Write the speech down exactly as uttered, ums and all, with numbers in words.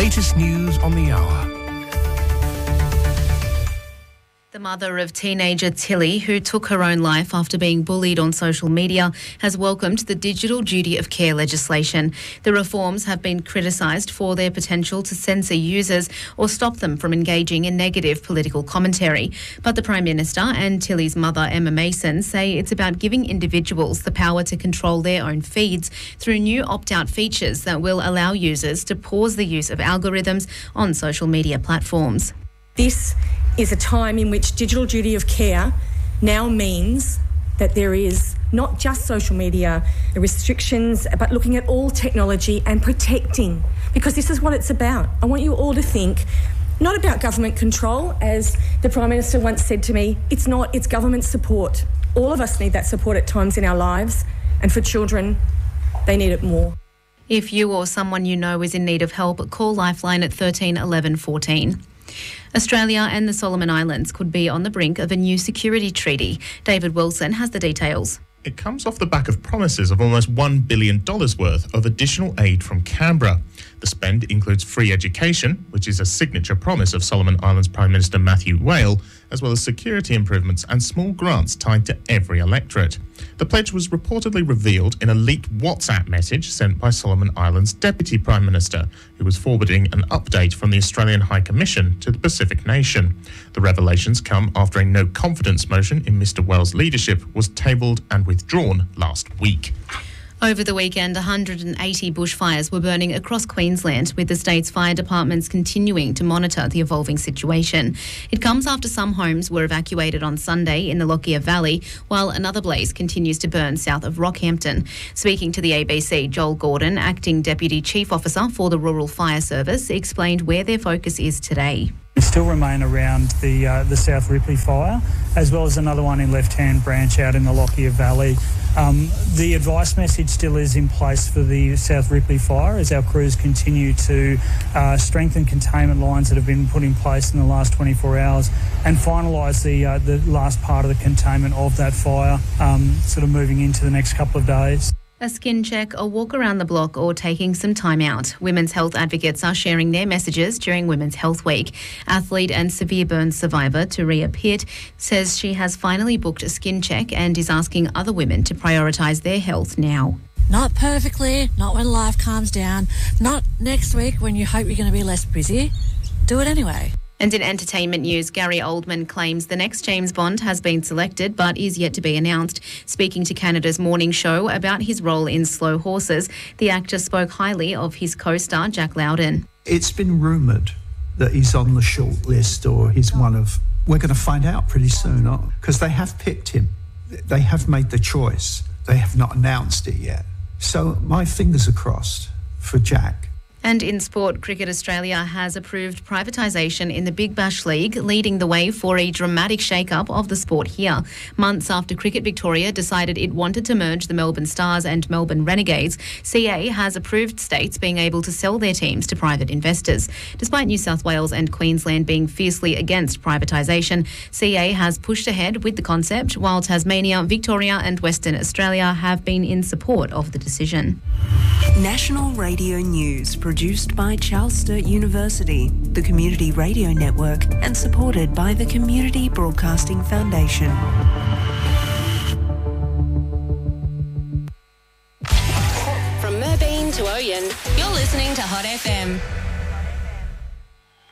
latest news on the hour. The mother of teenager Tilly, who took her own life after being bullied on social media, has welcomed the digital duty of care legislation. The reforms have been criticised for their potential to censor users or stop them from engaging in negative political commentary. But the Prime Minister and Tilly's mother, Emma Mason, say it's about giving individuals the power to control their own feeds through new opt-out features that will allow users to pause the use of algorithms on social media platforms. This is a time in which digital duty of care now means that there is not just social media restrictions, but looking at all technology and protecting, because this is what it's about. I want you all to think not about government control, as the Prime Minister once said to me. It's not, it's government support. All of us need that support at times in our lives, and for children, they need it more. If you or someone you know is in need of help, call Lifeline at thirteen eleven fourteen. Australia and the Solomon Islands could be on the brink of a new security treaty. David Wilson has the details. It comes off the back of promises of almost one billion dollars worth of additional aid from Canberra. The spend includes free education, which is a signature promise of Solomon Islands Prime Minister Matthew Whale, as well as security improvements and small grants tied to every electorate. The pledge was reportedly revealed in a leaked WhatsApp message sent by Solomon Islands Deputy Prime Minister, who was forwarding an update from the Australian High Commission to the Pacific nation. The revelations come after a no-confidence motion in Mr Whale's leadership was tabled and withdrawn last week. Over the weekend, one hundred eighty bushfires were burning across Queensland, with the state's fire departments continuing to monitor the evolving situation. It comes after some homes were evacuated on Sunday in the Lockyer Valley, while another blaze continues to burn south of Rockhampton. Speaking to the A B C, Joel Gordon, Acting Deputy Chief Officer for the Rural Fire Service, explained where their focus is today. We still remain around the uh, the South Ripley fire, as well as another one in left-hand branch out in the Lockyer Valley. Um, the advice message still is in place for the South Ripley fire as our crews continue to uh, strengthen containment lines that have been put in place in the last twenty-four hours and finalise the uh, the last part of the containment of that fire, um, sort of moving into the next couple of days. A skin check, a walk around the block or taking some time out. Women's health advocates are sharing their messages during Women's Health Week. Athlete and severe burns survivor Turia Pitt says she has finally booked a skin check and is asking other women to prioritise their health now. Not perfectly, not when life calms down, not next week when you hope you're going to be less busy. Do it anyway. And in entertainment news, Gary Oldman claims the next James Bond has been selected but is yet to be announced. Speaking to Canada's Morning Show about his role in Slow Horses, the actor spoke highly of his co-star Jack Lowden. It's been rumoured that he's on the short list or he's one of... We're going to find out pretty soon, because they have picked him. They have made the choice. They have not announced it yet. So my fingers are crossed for Jack. And in sport, Cricket Australia has approved privatisation in the Big Bash League, leading the way for a dramatic shake-up of the sport here. Months after Cricket Victoria decided it wanted to merge the Melbourne Stars and Melbourne Renegades, C A has approved states being able to sell their teams to private investors. Despite New South Wales and Queensland being fiercely against privatisation, C A has pushed ahead with the concept, while Tasmania, Victoria and Western Australia have been in support of the decision. National Radio News, produced by Charles Sturt University, the Community Radio Network, and supported by the Community Broadcasting Foundation. From Merbeen to Oyen, you're listening to Hot F M.